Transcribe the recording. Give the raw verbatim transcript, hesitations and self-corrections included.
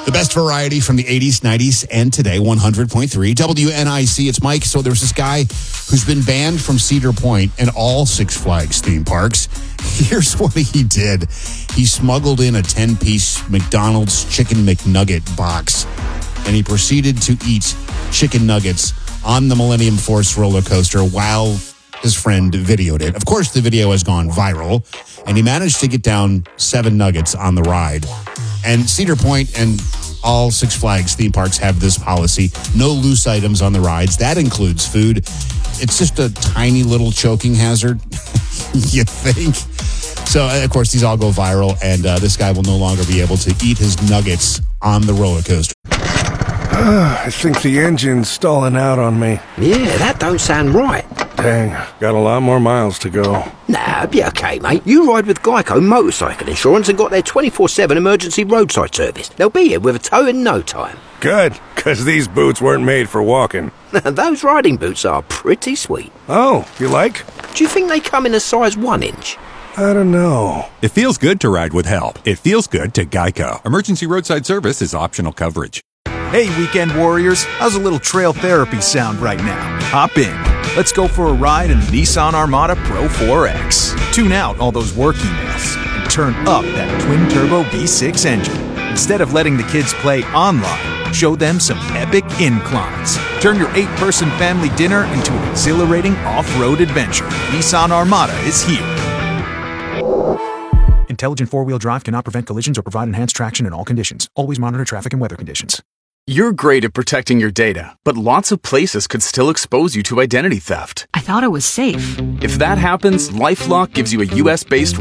The best variety from the eighties, nineties, and today, one hundred point three W N I C. It's Mike. So there's this guy who's been banned from Cedar Point and all Six Flags theme parks. Here's what he did. He smuggled in a ten-piece McDonald's Chicken McNugget box, and he proceeded to eat chicken nuggets on the Millennium Force roller coaster while his friend videoed it. Of course, the video has gone viral, and he managed to get down seven nuggets on the ride. And Cedar Point and all Six Flags theme parks have this policy: no loose items on the rides. That includes food. It's just a tiny little choking hazard, you think? So, of course, these all go viral, and uh, this guy will no longer be able to eat his nuggets on the roller coaster. I think the engine's stalling out on me. Yeah, that don't sound right. Dang, got a lot more miles to go. Nah, be okay, mate. You ride with Geico Motorcycle Insurance and got their twenty-four seven emergency roadside service. They'll be here with a tow in no time. Good, because these boots weren't made for walking. Those riding boots are pretty sweet. Oh, you like? Do you think they come in a size one inch? I don't know. It feels good to ride with help. It feels good to Geico. Emergency roadside service is optional coverage. Hey, weekend warriors, how's a little trail therapy sound right now? Hop in. Let's go for a ride in the Nissan Armada Pro four X. Tune out all those work emails and turn up that twin-turbo V six engine. Instead of letting the kids play online, show them some epic inclines. Turn your eight-person family dinner into an exhilarating off-road adventure. Nissan Armada is here. Intelligent four-wheel drive cannot prevent collisions or provide enhanced traction in all conditions. Always monitor traffic and weather conditions. You're great at protecting your data, but lots of places could still expose you to identity theft. I thought it was safe. If that happens, LifeLock gives you a U S based